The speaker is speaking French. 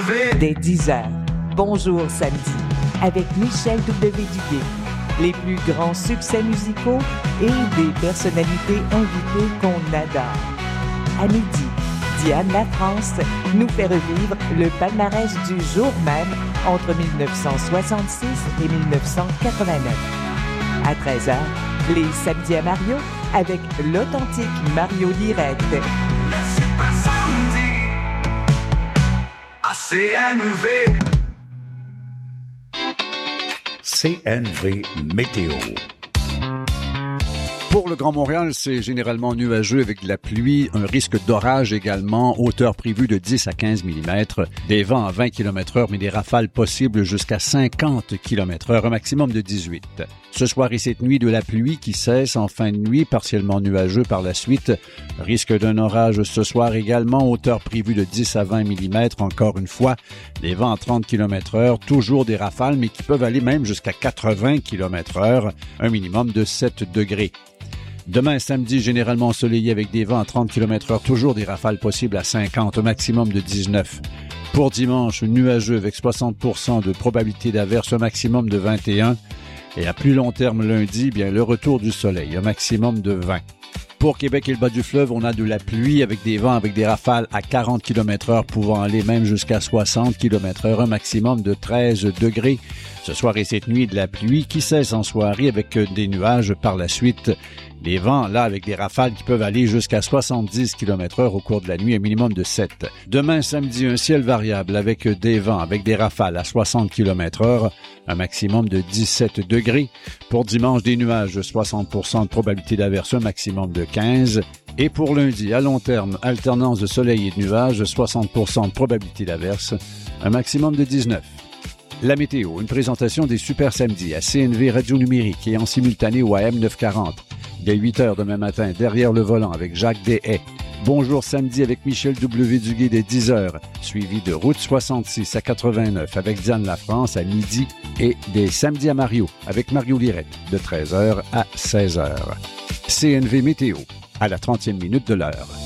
Dès 10h, Bonjour Samedi, avec Michel W. Duguay. Les plus grands succès musicaux et des personnalités invitées qu'on adore. À midi, Diane Lafrance nous fait revivre le palmarès du jour même entre 1966 et 1989. À 13h, les Samedis à Mario avec l'authentique Mario Lirette. CNV. CNV Météo. Pour le Grand Montréal, c'est généralement nuageux avec de la pluie, un risque d'orage également, hauteur prévue de 10 à 15 mm, des vents à 20 km/h, mais des rafales possibles jusqu'à 50 km/h, un maximum de 18. Ce soir et cette nuit, de la pluie qui cesse en fin de nuit, partiellement nuageux par la suite. Risque d'un orage ce soir également, hauteur prévue de 10 à 20 mm, encore une fois, des vents à 30 km/h, toujours des rafales, mais qui peuvent aller même jusqu'à 80 km/h, un minimum de 7 degrés. Demain, samedi, généralement ensoleillé avec des vents à 30 km/h, toujours des rafales possibles à 50, un maximum de 19. Pour dimanche, nuageux avec 60% de probabilité d'averse, un maximum de 21. Et à plus long terme, lundi, bien le retour du soleil, un maximum de 20. Pour Québec et le bas du fleuve, on a de la pluie avec des vents avec des rafales à 40 km/h pouvant aller même jusqu'à 60 km/h, un maximum de 13 degrés. Ce soir et cette nuit, de la pluie qui cesse en soirée avec des nuages par la suite. Les vents, là, avec des rafales qui peuvent aller jusqu'à 70 km/h au cours de la nuit, un minimum de 7. Demain, samedi, un ciel variable avec des vents, avec des rafales à 60 km/h, un maximum de 17 degrés. Pour dimanche, des nuages, 60% de probabilité d'averse, un maximum de 15. Et pour lundi, à long terme, alternance de soleil et de nuages, 60% de probabilité d'averse, un maximum de 19. La météo, une présentation des Super Samedis à CNV Radio Numérique et en simultané au AM 940. Dès 8h demain matin, derrière le volant avec Jacques Deshaies. Bonjour samedi avec Michel W. Duguay dès 10h, suivi de Route 66 à 89 avec Diane Lafrance à midi et des Samedis à Mario avec Mario Lirette de 13h à 16h. CNV Météo, à la 30e minute de l'heure.